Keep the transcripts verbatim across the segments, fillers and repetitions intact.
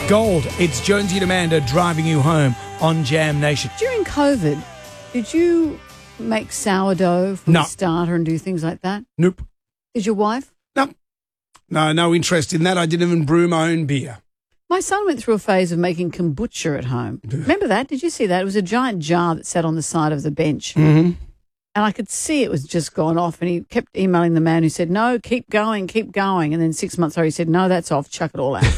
Gold. It's Jonesy and Amanda driving you home on Jam Nation. During COVID, did you make sourdough from No. the starter and do things like that? Nope. Did your wife? No. No, no interest in that. I didn't even brew my own beer. My son went through a phase of making kombucha at home. Remember that? Did you see that? It was a giant jar that sat on the side of the bench. Mm-hmm. And I could see it was just gone off. And he kept emailing the man who said, no, keep going, keep going. And then six months later, he said, no, that's off. Chuck it all out.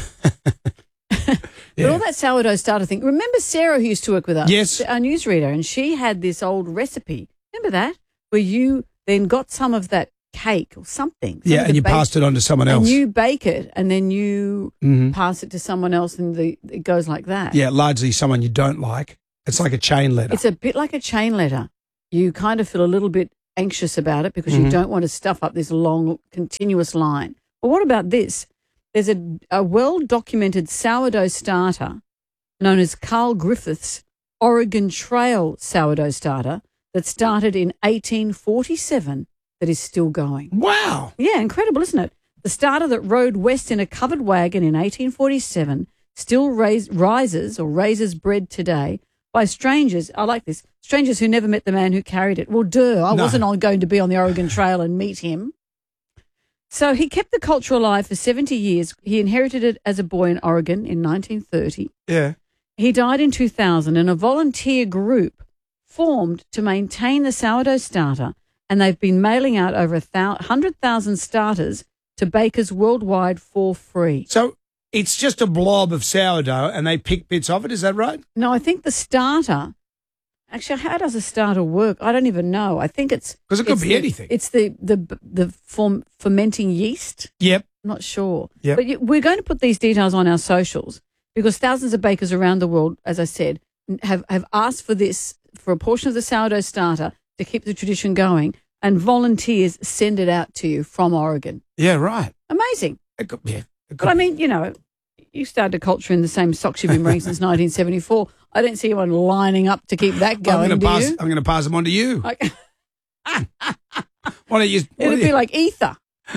Yeah. But all that sourdough starter thing. Remember Sarah, who used to work with us? Yes. Our newsreader. And she had this old recipe. Remember that? Where you then got some of that cake or something. Yeah, and you passed it on to someone else. And you bake it and then you Mhm. pass it to someone else and the, it goes like that. Yeah, largely someone you don't like. It's like a chain letter. It's a bit like a chain letter. You kind of feel a little bit anxious about it because Mhm. you don't want to stuff up this long, continuous line. But what about this? There's a, a well-documented sourdough starter known as Carl Griffith's Oregon Trail sourdough starter that started in eighteen forty-seven that is still going. Wow. Yeah, incredible, isn't it? The starter that rode west in a covered wagon in eighteen forty-seven still raise, rises or raises bread today by strangers. I like this. Strangers who never met the man who carried it. Well, duh, I No. wasn't on going to be on the Oregon Trail and meet him. So he kept the culture alive for seventy years. He inherited it as a boy in Oregon in nineteen thirty. Yeah. He died in two thousand, and a volunteer group formed to maintain the sourdough starter, and they've been mailing out over one hundred thousand starters to bakers worldwide for free. So it's just a blob of sourdough and they pick bits of it, is that right? No, I think the starter, actually, how does a starter work? I don't even know. I think it's... 'Cause it could it's be the- anything. It's the, the, the form, fermenting yeast. Yep. I'm not sure. Yep. But you, we're going to put these details on our socials because thousands of bakers around the world, as I said, have, have asked for this, for a portion of the sourdough starter to keep the tradition going, and volunteers send it out to you from Oregon. Yeah, right. Amazing. It could, yeah, it could But I be. mean, you know, you started a culture in the same socks you've been wearing since nineteen seventy-four. I don't see anyone lining up to keep that going, I'm do going to pass. you? I'm going to pass them on to you. Like, Why don't you? Why it'd don't be you, like ether.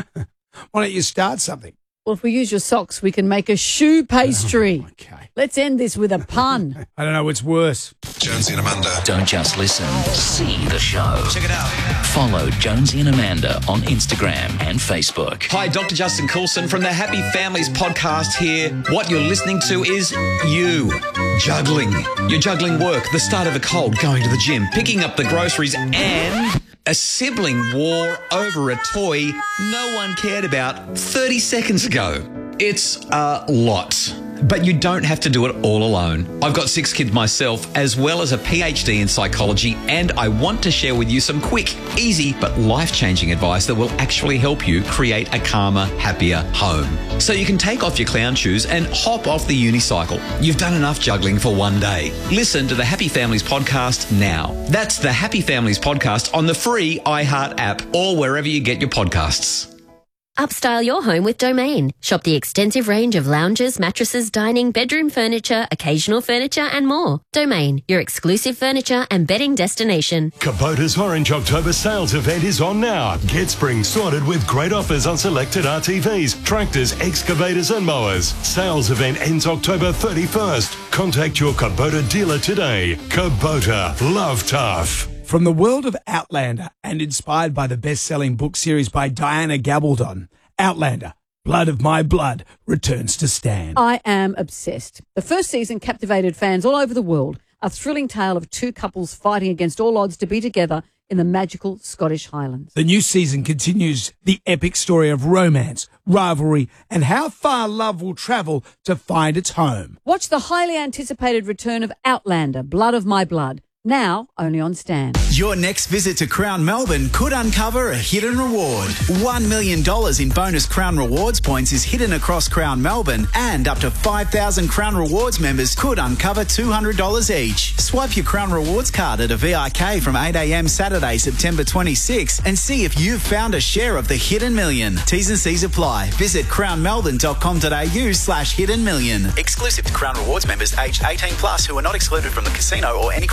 why don't you start something? Well, if we use your socks, we can make a shoe pastry. Okay. Let's end this with a pun. I don't know what's worse. Jonesy and Amanda. Don't just listen, see the show. Check it out. Follow Jonesy and Amanda on Instagram and Facebook. Hi, Doctor Justin Coulson from the Happy Families podcast here. What you're listening to is you juggling. You're juggling work, the start of a cold, going to the gym, picking up the groceries, and a sibling war over a toy no one cared about thirty seconds ago. It's a lot. But you don't have to do it all alone. I've got six kids myself, as well as a P H D in psychology, and I want to share with you some quick, easy, but life-changing advice that will actually help you create a calmer, happier home. So you can take off your clown shoes and hop off the unicycle. You've done enough juggling for one day. Listen to the Happy Families podcast now. That's the Happy Families podcast on the free iHeart app or wherever you get your podcasts. Upstyle your home with Domain. Shop the extensive range of lounges, mattresses, dining, bedroom furniture, occasional furniture and more. Domain, your exclusive furniture and bedding destination. Kubota's Orange October sales event is on now. Get spring sorted with great offers on selected R T Vs, tractors, excavators and mowers. Sales event ends October thirty-first. Contact your Kubota dealer today. Kubota, love tough. From the world of Outlander and inspired by the best-selling book series by Diana Gabaldon, Outlander, Blood of My Blood, returns to Stan. I am obsessed. The first season captivated fans all over the world. A thrilling tale of two couples fighting against all odds to be together in the magical Scottish Highlands. The new season continues the epic story of romance, rivalry, and how far love will travel to find its home. Watch the highly anticipated return of Outlander, Blood of My Blood, now only on Stan. Your next visit to Crown Melbourne could uncover a hidden reward. One million dollars in bonus Crown Rewards points is hidden across Crown Melbourne, and up to five thousand Crown Rewards members could uncover two hundred dollars each. Swipe your Crown Rewards card at a V I K from eight a m Saturday, September twenty-sixth, and see if you've found a share of the hidden million. T's and C's apply. Visit crown melbourne dot com dot a u slash hidden million. Exclusive to Crown Rewards members aged eighteen plus who are not excluded from the casino or any Crown property.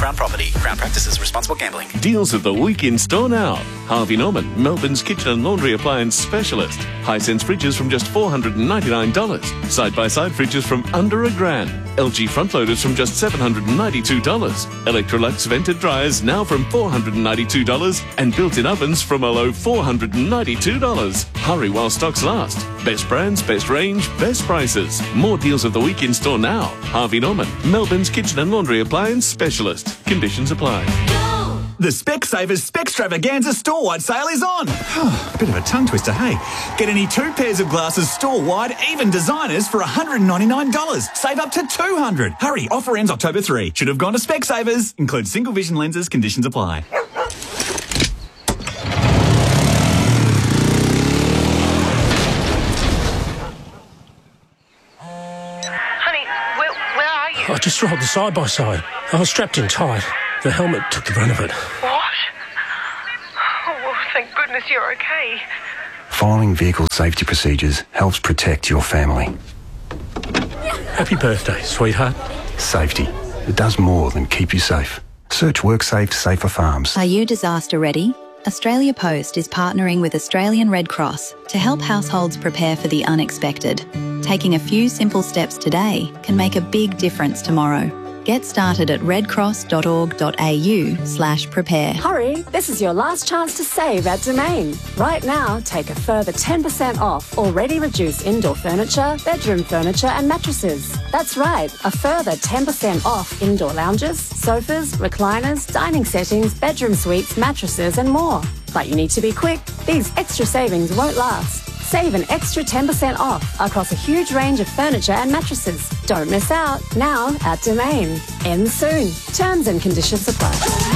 liability. Crown practices responsible gambling. Deals of the week in store now. Harvey Norman, Melbourne's kitchen and laundry appliance specialist. Hisense fridges from just four hundred ninety-nine dollars. Side-by-side fridges from under a grand. L G front loaders from just seven hundred ninety-two dollars. Electrolux vented dryers now from four hundred ninety-two dollars. And built-in ovens from a low four hundred ninety-two dollars. Hurry while stocks last. Best brands, best range, best prices. More deals of the week in store now. Harvey Norman, Melbourne's kitchen and laundry appliance specialist. Conditions apply. The Specsavers Specstravaganza store-wide sale is on. Bit of a tongue twister, hey? Get any two pairs of glasses store-wide, even designers, for one hundred ninety-nine dollars. Save up to two hundred dollars. Hurry, offer ends October third. Should have gone to Specsavers. Includes single vision lenses. Conditions apply. Honey, where, where are you? I just rolled the side-by-side. I was strapped in tight. The helmet took the brunt of it. What? Oh, well, thank goodness you're okay. Following vehicle safety procedures helps protect your family. Happy birthday, sweetheart. Safety. It does more than keep you safe. Search WorkSafe Safer Farms. Are you disaster ready? Australia Post is partnering with Australian Red Cross to help households prepare for the unexpected. Taking a few simple steps today can make a big difference tomorrow. Get started at redcross.org.au slash prepare. Hurry, this is your last chance to save at Domain. Right now, take a further ten percent off already reduced indoor furniture, bedroom furniture and mattresses. That's right, a further ten percent off indoor lounges, sofas, recliners, dining settings, bedroom suites, mattresses and more. But you need to be quick. These extra savings won't last. Save an extra ten percent off across a huge range of furniture and mattresses. Don't miss out. Now at Domain. Ends soon. Terms and conditions apply.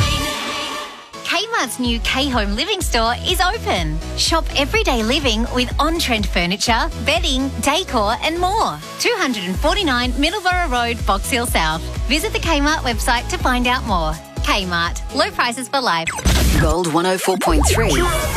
Kmart's new K-Home Living store is open. Shop everyday living with on-trend furniture, bedding, decor and more. two forty-nine Middleborough Road, Box Hill South. Visit the Kmart website to find out more. Kmart. Low prices for life. Gold one oh four point three.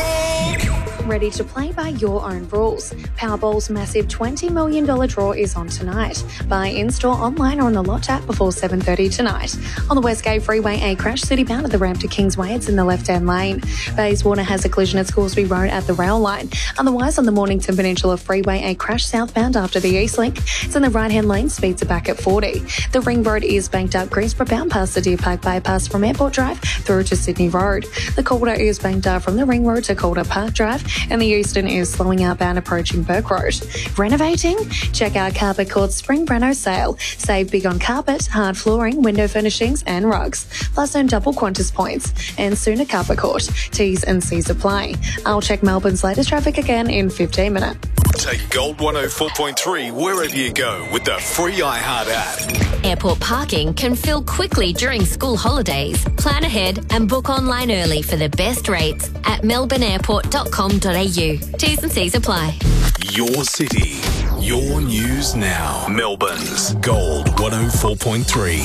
Ready to play by your own rules. Powerball's massive twenty million dollars draw is on tonight. Buy in-store, online or on the Lot app before seven thirty tonight. On the Westgate Freeway, a crash city-bound at the ramp to Kingsway. It's in the left-hand lane. Bayswater has a collision at Scoresby Road at the rail line. Otherwise, on the Mornington Peninsula Freeway, a crash southbound after the Eastlink. It's in the right-hand lane, speeds are back at forty. The Ring Road is banked up Greensboro bound past the Deer Park bypass from Airport Drive through to Sydney Road. The Calder is banked up from the Ring Road to Calder Park Drive, and the Euston is slowing outbound approaching Burke Road. Renovating? Check out Carpet Court's Spring Breno sale. Save big on carpet, hard flooring, window furnishings and rugs. Plus earn double Qantas points. And soon at Carpet Court. T's and C's apply. I'll check Melbourne's latest traffic again in fifteen minutes. Take Gold one oh four point three wherever you go with the free iHeart app. Airport parking can fill quickly during school holidays. Plan ahead and book online early for the best rates at melbourne airport dot com dot a u. T's and C's apply. Your city, your news now. Melbourne's Gold one oh four point three.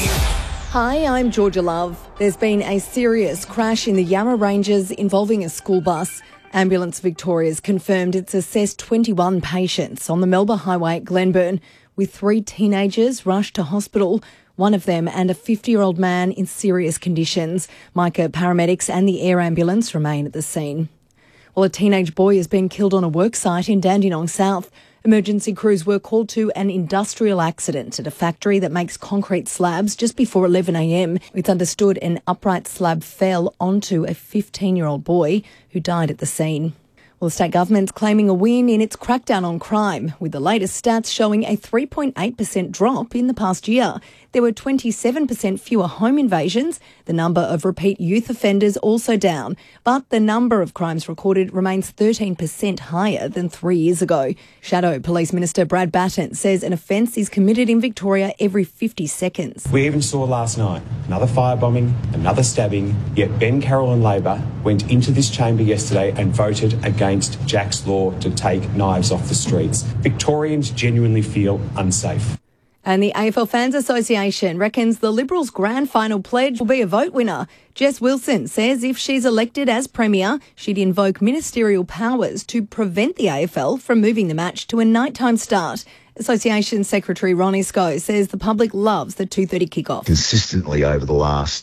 Hi, I'm Georgia Love. There's been a serious crash in the Yarra Ranges involving a school bus. Ambulance Victoria's confirmed it's assessed twenty-one patients on the Melbourne Highway at Glenburn, with three teenagers rushed to hospital, one of them and a fifty-year-old man in serious conditions. Micah paramedics and the air ambulance remain at the scene. Well, a teenage boy has been killed on a worksite in Dandenong South. Emergency crews were called to an industrial accident at a factory that makes concrete slabs just before eleven a m. It's understood an upright slab fell onto a fifteen-year-old boy who died at the scene. Well, the state government's claiming a win in its crackdown on crime, with the latest stats showing a three point eight percent drop in the past year. There were twenty-seven percent fewer home invasions. The number of repeat youth offenders also down, but the number of crimes recorded remains thirteen percent higher than three years ago. Shadow Police Minister Brad Batten says an offence is committed in Victoria every fifty seconds. We even saw last night another firebombing, another stabbing, yet Ben Carroll and Labor went into this chamber yesterday and voted against Jack's law to take knives off the streets. Victorians genuinely feel unsafe. And the A F L Fans Association reckons the Liberals' grand final pledge will be a vote winner. Jess Wilson says if she's elected as Premier, she'd invoke ministerial powers to prevent the A F L from moving the match to a nighttime start. Association Secretary Ron Isco says the public loves the two thirty kickoff. Consistently over the last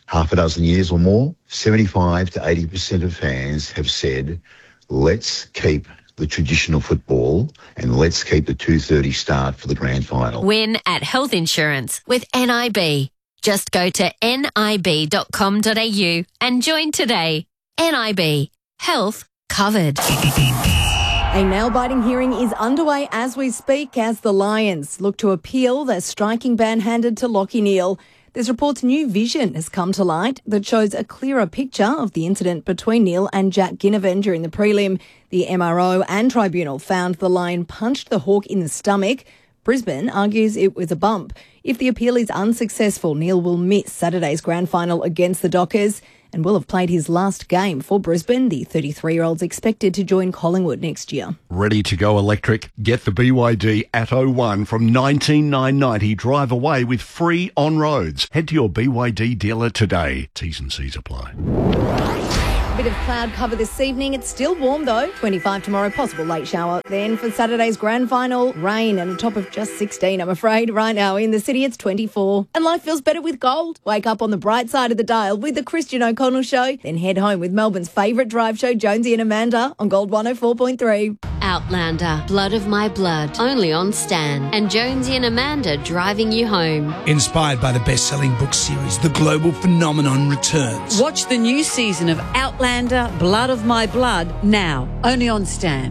half a dozen years or more, seventy-five to eighty percent of fans have said, let's keep the traditional football and let's keep the two thirty start for the grand final. Win at health insurance with N I B. Just go to nib dot com dot a u and join today. N I B. Health covered. A nail-biting hearing is underway as we speak as the Lions look to appeal their striking ban handed to Lachie Neale. This report's new vision has come to light that shows a clearer picture of the incident between Neale and Jack Ginnivan during the prelim. The M R O and tribunal found the Lion punched the Hawk in the stomach. Brisbane argues it was a bump. If the appeal is unsuccessful, Neale will miss Saturday's grand final against the Dockers and will have played his last game for Brisbane. The thirty-three-year-old's expected to join Collingwood next year. Ready to go electric? Get the B Y D Atto one from nineteen thousand nine hundred ninety. Drive away with free on-roads. Head to your B Y D dealer today. T's and C's apply. Bit of cloud cover this evening. It's still warm though. twenty-five tomorrow, possible late shower. Then for Saturday's grand final, rain and a top of just sixteen, I'm afraid. Right now in the city, it's twenty-four. And life feels better with gold. Wake up on the bright side of the dial with the Christian O'Connell Show. Then head home with Melbourne's favourite drive show, Jonesy and Amanda, on Gold one oh four point three. Outlander, Blood of My Blood, only on Stan. And Jonesy and Amanda driving you home. Inspired by the best-selling book series, the global phenomenon returns. Watch the new season of Outlander, Blood of My Blood, now, only on Stan.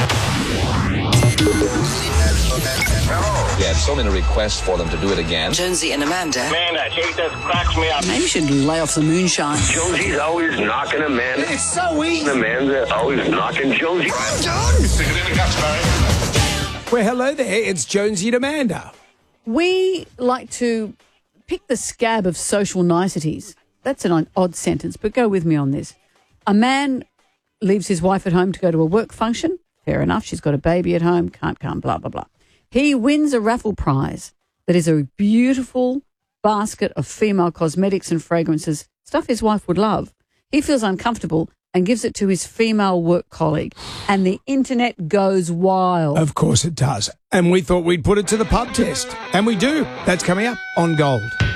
We had so many requests for them to do it again. Jonesy and Amanda. Man, that shit just cracks me up. Maybe you should lay off the moonshine. Jonesy's always knocking Amanda. It's so easy. Amanda always knocking Jonesy. I'm done. Stick it in the guts, Barry. Well, hello there. It's Jonesy and Amanda. We like to pick the scab of social niceties. That's an odd sentence, but go with me on this. A man leaves his wife at home to go to a work function. Fair enough. She's got a baby at home. Can't come, blah, blah, blah. He wins a raffle prize that is a beautiful basket of female cosmetics and fragrances, stuff his wife would love. He feels uncomfortable and gives it to his female work colleague, and the internet goes wild. Of course it does. And we thought we'd put it to the pub test. And we do. That's coming up on Gold.